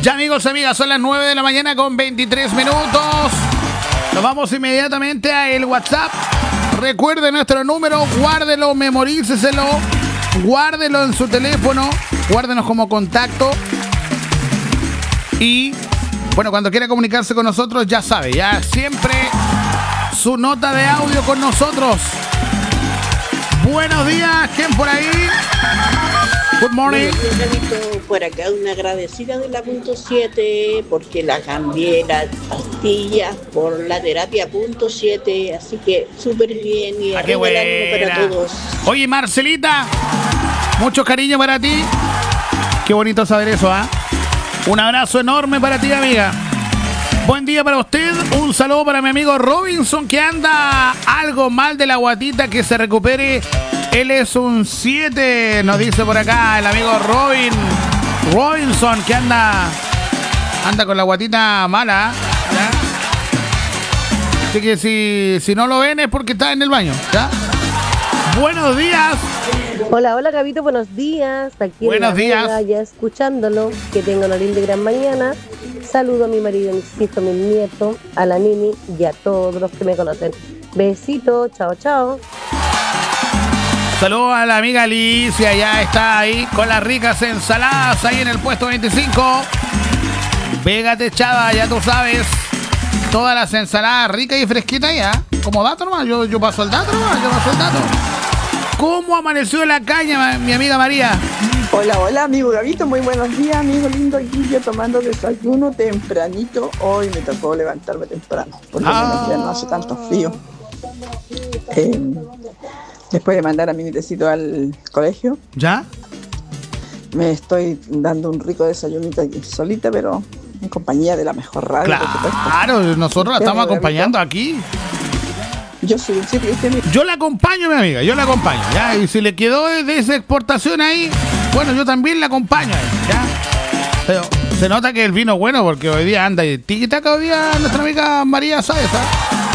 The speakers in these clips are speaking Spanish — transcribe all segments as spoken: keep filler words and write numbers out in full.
Ya amigos, amigas, son las nueve de la mañana con veintitrés minutos. Nos vamos inmediatamente a el WhatsApp. Recuerde nuestro número, guárdelo, memoríceselo, guárdelo en su teléfono, guárdenos como contacto. Y bueno, cuando quiera comunicarse con nosotros, ya sabe, ya siempre su nota de audio con nosotros. Buenos días, ¿quién por ahí? Good morning. Por acá una agradecida de la punto siete porque la cambié las pastillas por la terapia punto siete, así que súper bien y ah, qué buena para todos. Oye, Marcelita, mucho cariño para ti. Qué bonito saber eso, ¿ah? ¿eh? Un abrazo enorme para ti, amiga. Buen día para usted. Un saludo para mi amigo Robinson, que anda algo mal de la guatita, que se recupere. Él es un siete, nos dice por acá el amigo Robin Robinson, que anda anda con la guatita mala, ¿ya? Así que si, si no lo ven es porque está en el baño, ¿ya? Buenos días. Hola, hola Gabito, buenos días. Aquí buenos días. Vega, ya escuchándolo. Que tenga una linda y gran mañana. Saludo a mi marido, a mis hijos, a mis nietos, a la Nini y a todos los que me conocen. Besitos, chao, chao. Saludos a la amiga Alicia, ya está ahí con las ricas ensaladas ahí en el puesto veinticinco. Vega Techada, ya tú sabes. Todas las ensaladas ricas y fresquitas ya. Como dato nomás, yo, yo paso el dato nomás, yo paso el dato. ¿Cómo amaneció la caña, mi amiga María? Hola, hola, amigo Gabito, muy buenos días, amigo lindo, aquí yo tomando desayuno tempranito. Hoy me tocó levantarme temprano, porque ah. ya no hace tanto frío. Eh, después de mandar a mi nietecito al colegio, ¿ya? Me estoy dando un rico desayunito aquí, solita, pero en compañía de la mejor radio. Claro, nosotros la estamos acompañando aquí. Yo soy un siete y usted mismo. Yo la acompaño, mi amiga, yo la acompaño, ¿ya? Y si le quedó de esa exportación ahí, bueno, yo también la acompaño, ¿ya? Pero se nota que el vino es bueno porque hoy día anda y tiki-taka hoy día nuestra amiga María Sáez, ¿sabes?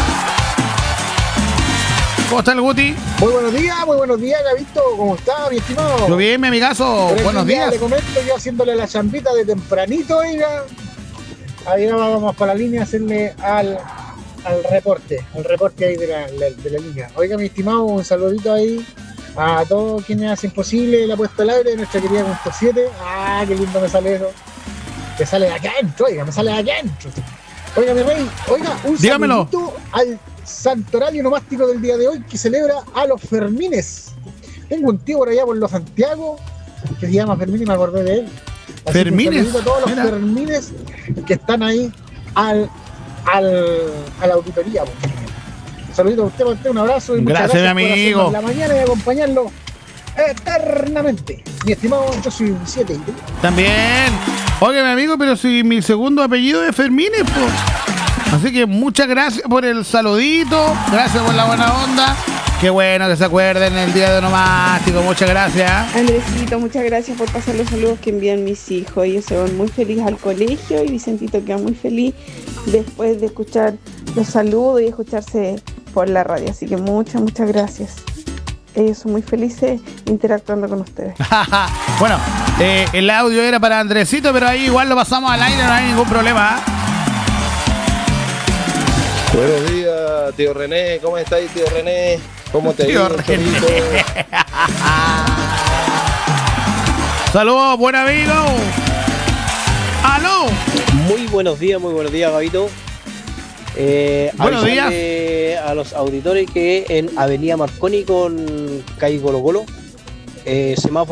¿Cómo está el Guti? Muy buenos días, muy buenos días, Gabito. ¿Cómo está, mi estimado? Yo bien, mi amigazo. Buenos días. Le comento yo haciéndole la chambita de tempranito, oiga. Ahí vamos para la línea a hacerle al... al reporte, al reporte ahí de la, la, de la línea. Oiga, mi estimado, un saludito ahí a todos quienes hacen posible la puesta al aire de nuestra querida punto siete. Ah, qué lindo me sale eso. Me sale de acá adentro, oiga, me sale de acá adentro. Oiga, mi rey, oiga, un Dígamelo. saludito al santoral nomástico del día de hoy que celebra a los Fermines. Tengo un tío por allá por los Santiago que se llama Fermín y me acordé de él. Así Fermines. Que un saludito a todos los Mira. Fermines que están ahí al Al, a la auditoría. Un saludito a usted, a usted, un abrazo y muchas gracias, gracias mi amigo. por la mañana y acompañarlo eternamente. Mi estimado, yo soy un siete. También. Oye, mi amigo, pero si mi segundo apellido es Fermines, pues. Así que muchas gracias por el saludito, gracias por la buena onda. Qué bueno que se acuerden el día de nomástico, muchas gracias. Andresito, muchas gracias por pasar los saludos que envían mis hijos. Ellos se van muy felices al colegio y Vicentito queda muy feliz después de escuchar los saludos y escucharse por la radio. Así que muchas, muchas gracias. Ellos son muy felices interactuando con ustedes. Bueno, eh, el audio era para Andresito, pero ahí igual lo pasamos al aire, no hay ningún problema. Buenos días, tío René. ¿Cómo estáis, tío René? ¿Cómo te tío digo, René? Saludos, buen amigo. ¡Aló! Muy buenos días, muy buenos días, Gabito. Eh, buenos días. A los auditores que en Avenida Marconi con calle Colo Colo, eh, semáforo